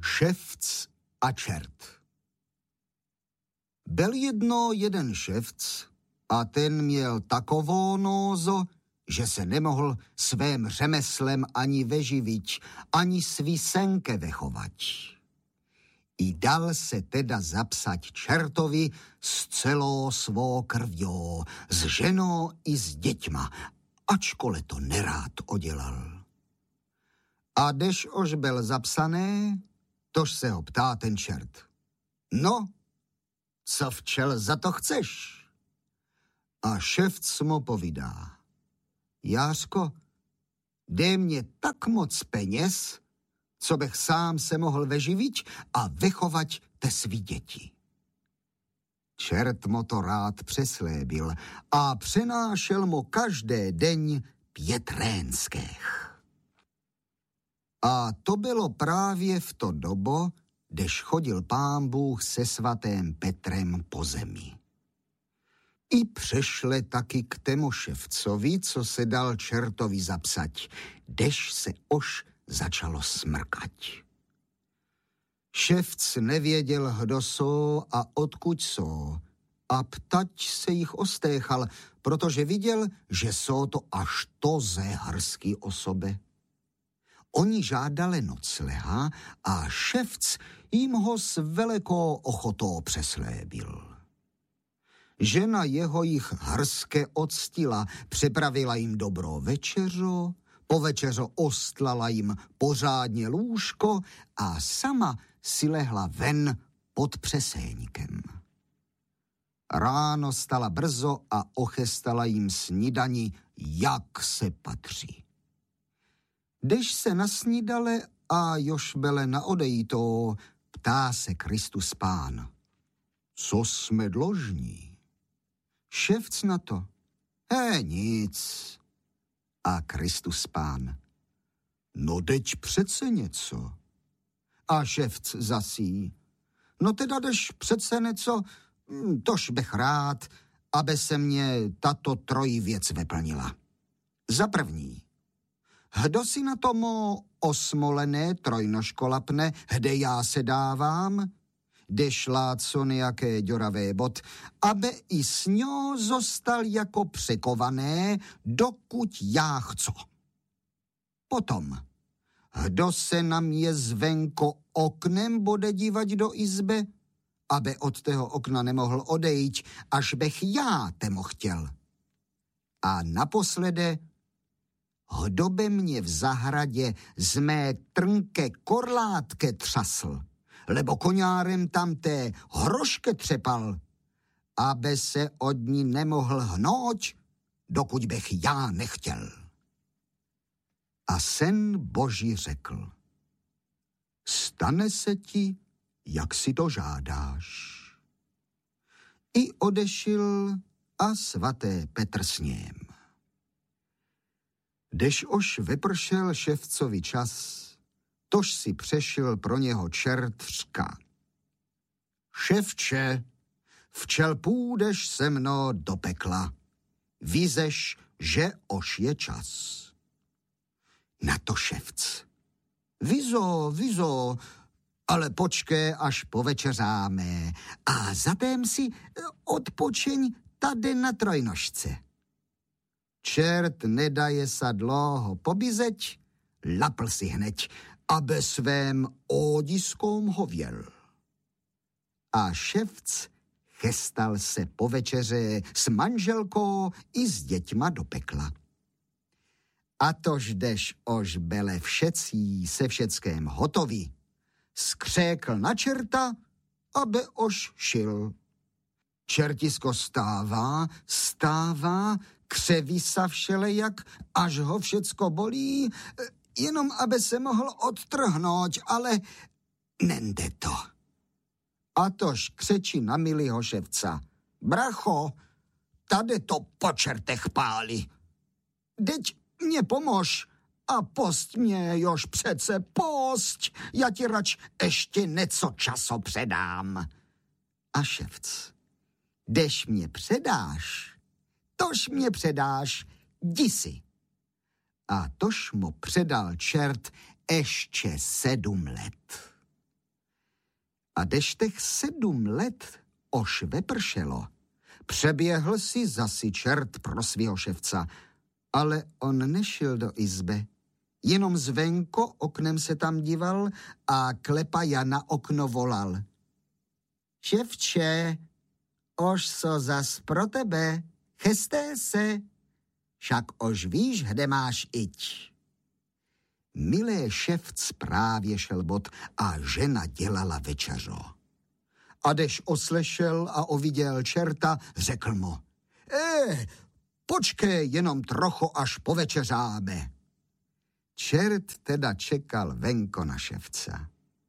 Ševc a čert. Byl jedno jeden ševc a ten měl takovou nózo, že se nemohl svém řemeslem ani veživiť, ani svý senke vechovať. I dal se teda zapsať čertovi s celou svou krvjou, s ženou i s děťma, ačkole to nerád odělal. A když už byl zapsané, tož se ho ptá ten čert. No, co včel za to chceš? A ševc mu povídá. Jářko, dej mě tak moc peněz, co bych sám se mohl veživiť a vychovať te svý děti. Čert mu to rád přeslébil a přenášel mu každý den 5 rénských. A to bylo právě v to dobo, kdež chodil Pán Bůh se svatým Petrem po zemi. I přešle taky k tému ševcovi, co se dal čertovi zapsať, kdež se ož začalo smrkať. Ševc nevěděl, kdo jsou a odkud jsou, a ptať se jich ostéchal, protože viděl, že jsou to až to zéharský osoby. Oni žádali nocleha a ševc jim ho s velikou ochotou přeslébil. Žena jeho jich hrske odstila, připravila jim dobrou večeřo, po večeřo ostlala jim pořádně lůžko a sama si lehla ven pod přeséníkem. Ráno stala brzo a ochestala jim snídani, jak se patří. Když se nasnídale a jož byle na odejito, ptá se Kristus Pán. Co jsme dlužní? Ševc na to. Nic. A Kristus Pán. No deť přece něco. A ševc zasí. No teda jdeš přece něco, tož bych rád, aby se mě tato trojí věc vyplnila. Za první. Kdo si na tomu osmolené trojnoškolapne, kde já se dávám, kdež láco nějaké děravé bod, aby i s ňou zostal jako překované, dokud já chco. Potom, kdo se na mě zvenko oknem bude dívat do izby, aby od tého okna nemohl odejít, až bych já temu chtěl. A naposlede, kdo by mě v zahradě z mé trnké korlátke třasl, lebo koňárem tamté hroške třepal, aby se od ní nemohl hnout, dokud bych já nechtěl. A syn Boží řekl, stane se ti, jak si to žádáš. I odešel a svaté Petr s ním. Když už vypršel ševcovi čas, tož si přešel pro něho čert řka. Ševče, včel půjdeš se mnou do pekla. Vízeš, že už je čas. Na to ševc. Vizo, ale počkej, až povečeřáme a zatém si odpočeň tady na trojnožce. Čert nedaje sa dlouho pobizeť, lapl si hneď, aby svém ódiskom hověl. A ševc chystal se po večeře s manželkou i s děťma do pekla. A tož jdeš ož bele všetcí se všeckém hotoví, skřékl na čerta, aby ož šil. Čertisko stává, křeví sa všelejak, až ho všecko bolí, jenom aby se mohl odtrhnout, ale nende to. A tož křečí na milýho ševca. Bracho, tady to po čertech pálí. Deď mě pomož a post mě jož přece post, já ti rač ještě něco časo předám. A ševc, dež mě předáš, tož mě předáš, jdi si. A tož mu předal čert ještě 7 let. A deštech 7 let ož vepršelo, přeběhl si zasi čert pro svýho ševca, ale on nešel do izbe. Jenom zvenko oknem se tam díval a klepaja na okno volal. Ševče, ož so zas pro tebe, chysté se, však ož víš, kde máš iť. Milé ševc právě šel bod a žena dělala večeřo. A dež oslešel a oviděl čerta, řekl mu, počkej jenom trochu, až povečeřáme. Čert teda čekal venko na ševca.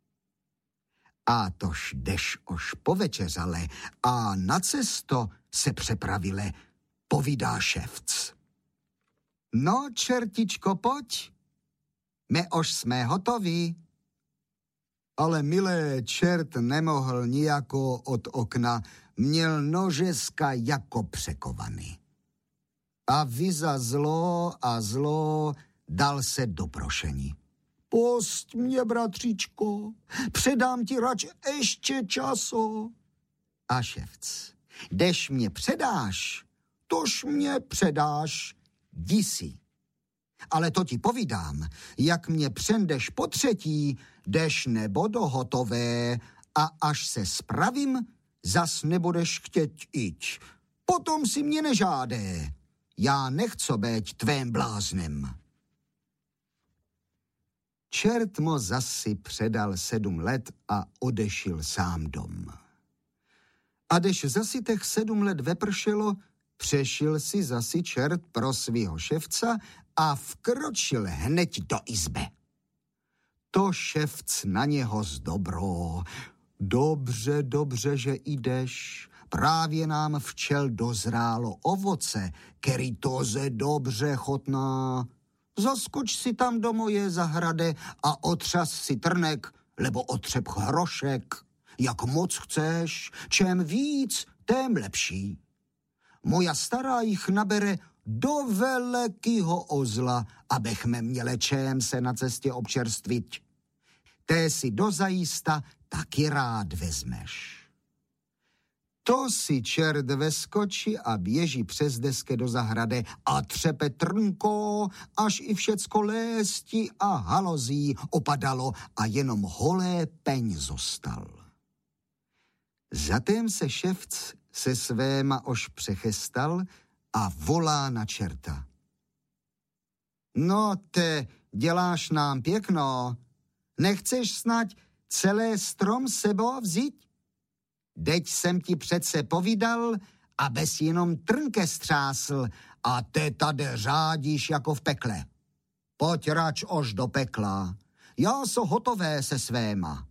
A tož dež ož povečeřale a na cesto se přepravile, povídá ševc. No, čertičko, pojď, my ož jsme hotoví. Ale milé čert nemohl nijako od okna, měl nožeska jako překovaný. A vyza zlo a zlo dal se do prošení. Pusť mě, bratříčko, předám ti rač ještě časo. A ševc, dež mě předáš, tož mě předáš, jdi si. Ale to ti povídám, jak mě přendeš po třetí, dež nebudu hotové a až se spravím, zas nebudeš chtěť iť. Potom si mě nežádé. Já nechco být tvém bláznem. Čert mu zasi předal 7 let a odešil sám dom. A dež zasi těch 7 let vepršelo, přešil si zasi čert pro svýho ševca a vkročil hned do izbe. To ševc na něho zdobro. Dobře, že jdeš. Právě nám včel dozrálo ovoce, který to ze dobře chutná. Zaskoč si tam do moje zahrady a otřas si trnek, lebo otřep hrošek. Jak moc chceš, čem víc, tém lepší. Moja stará jich nabere do velekýho ozla, abechme měli čem se na cestě občerstvit. Té si dozajista taky rád vezmeš. To si čert veskočí a běží přes desky do zahrady a třepe trnko, až i všecko léstí a halozí opadalo a jenom holé peň zostal. Zatím se ševc se svéma ož přechestal a volá na čerta. No te, děláš nám pěkno, nechceš snad celé strom sebou vzít? Deď jsem ti přece povídal, abys jenom trnke střásl a ty tady řádíš jako v pekle. Pojď rač ož do pekla, já so hotové se svéma.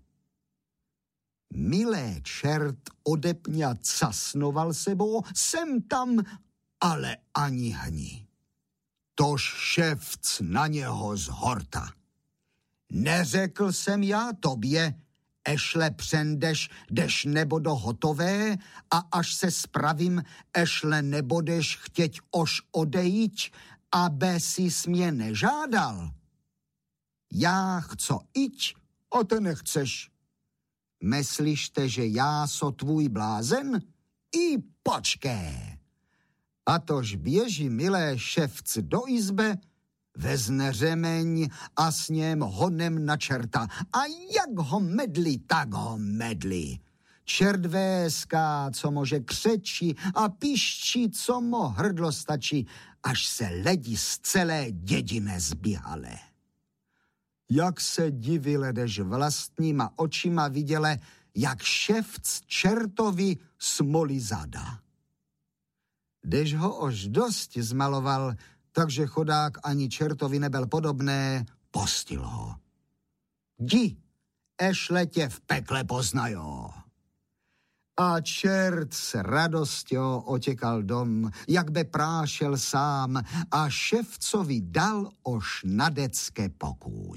Milé čert odepňa casnoval sebou sem tam, ale ani hni. Tož ševc na něho zhorta. Neřekl jsem já tobě, ešle přendeš, dež nebudu hotové a až se spravím, ešle nebudeš chtěť ož odejít, aby si mě nežádal. Já chco iť, a ty nechceš. Myslíšte, že já so tvůj blázen? I počkej. A tož běží milé ševc do izbe, vezne řemeň a s něm honem na čerta. A jak ho medlí, tak ho medlí. Čert véská, co može křečí a piščí, co mo hrdlo stačí, až se ledi z celé dědiny zbíhale. Jak se divile, dež vlastníma očima viděle, jak ševc čertovi smolí zada. Dež ho ož dost zmaloval, takže chodák ani čertovi nebyl podobné, postil ho. Jdi, ešle tě v pekle poznajó. A čert s radostí otěkal dom, jak by prášel sám a ševcovi dal ož na decké pokůj.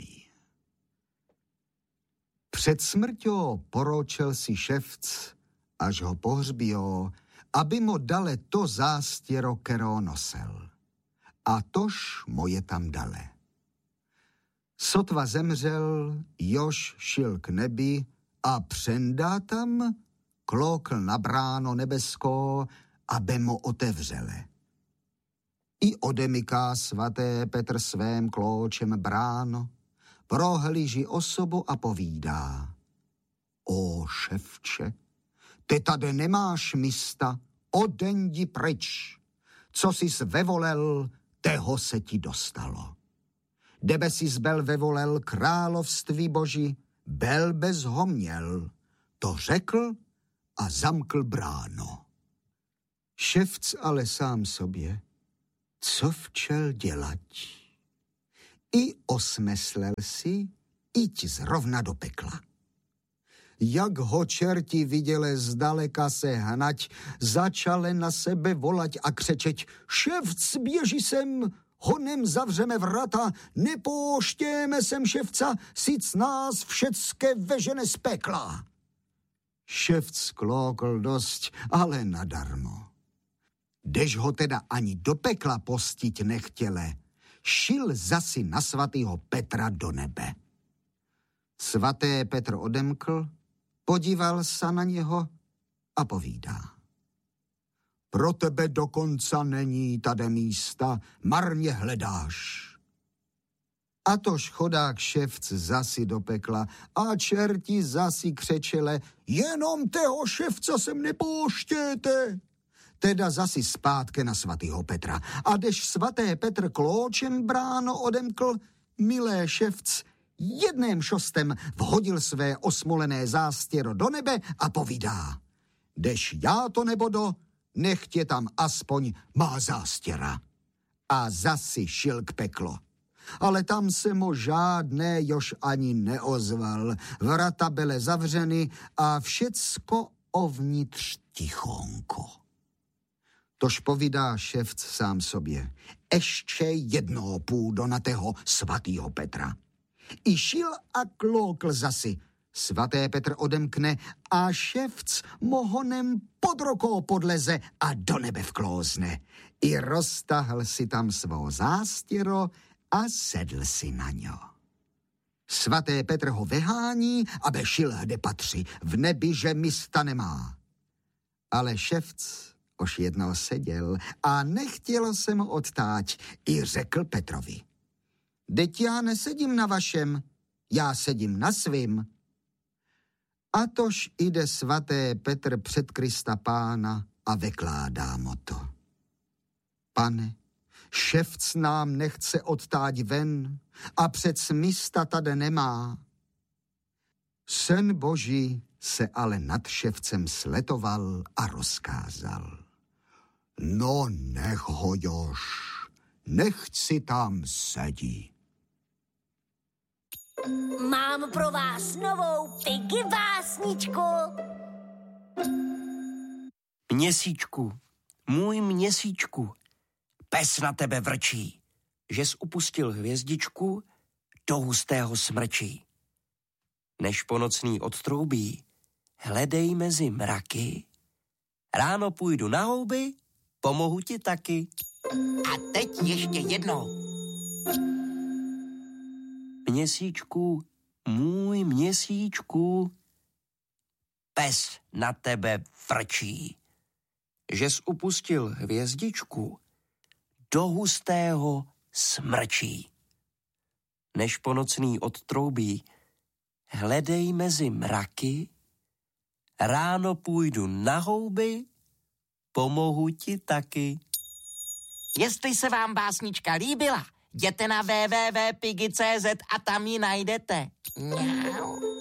Před smrťou poročil si ševc, až ho pohřbíjo, aby mu dale to zástěro, kterou nosel. A tož moje tam dale. Sotva zemřel, jož šil k nebi a přendá tam klokl na bráno nebesko, aby mu otevřele. I odemyká svaté Petr svém klóčem bráno, prohlíží osobu a povídá: O ševče, ty tady nemáš místa, odeň jdi pryč. Co jsi vevolel, toho se ti dostalo. Debe jsi bel vevolel království boží, bel bez ho měl. To řekl a zamkl bráno. Ševc ale sám sobě, co včel dělať? I osmyslel si, iť zrovna do pekla. Jak ho čerti viděle zdaleka se hnať, začale na sebe volať a křečeť: Ševc běží sem, honem zavřeme vrata, nepouštějeme sem ševca, sic nás všecké vežene z pekla. Ševc klókl dosť, ale nadarmo. Dež ho teda ani do pekla postiť nechtěle, šil zasi na svatýho Petra do nebe. Svaté Petr odemkl, podíval se na něho a povídá: Pro tebe dokonca není tady místa, marně hledáš. A tož chodák ševc zasi do pekla a čerti zasi křečele: Jenom toho ševca sem nepouštějte. Teda zasi zpátky na svatýho Petra. A dež svaté Petr klóčem bráno odemkl, milé ševc jedným šostem vhodil své osmolené zástěro do nebe a povídá: Dež já to nebodo, nech tě tam aspoň má zástěra. A zasi šil k peklo. Ale tam se mu žádné jož ani neozval. Vrata byly zavřeny a všecko ovnitř tichonko. Tož povídá ševc sám sobě: Ještě jednou půjdu na toho svatýho Petra. I šil a klókl zasi. Svaté Petr odemkne a ševc mohonem pod rokou podleze a do nebe vklózne. I roztahl si tam svou zástěro a sedl si na ňo. Svaté Petr ho vyhání, aby šil kde patří, v nebi, že místa nemá. Ale ševc už jednou seděl a nechtělo se mu odtáť, i řekl Petrovi: Deť já nesedím na vašem, já sedím na svým. A tož jde svaté Petr před Krista Pána a vykládá mu to: Pane, ševc nám nechce odtáť ven a před místa tady nemá. Syn Boží se ale nad ševcem sletoval a rozkázal: No nech ho jož, nechť si tam sedí. Mám pro vás novou Piggy básničku. Měsíčku, můj měsíčku, pes na tebe vrčí, žes upustil hvězdičku do hustého smrčí. Než ponocný odtroubí, hledej mezi mraky, ráno půjdu na houby, pomohu ti taky. A teď ještě jednou. Měsíčku, můj měsíčku, pes na tebe vrčí, žes upustil hvězdičku do hustého smrčí. Než ponocný odtroubí, hledej mezi mraky, ráno půjdu na houby, pomohu ti taky. Jestli se vám básnička líbila, jděte na www.piggy.cz a tam ji najdete. Mňau.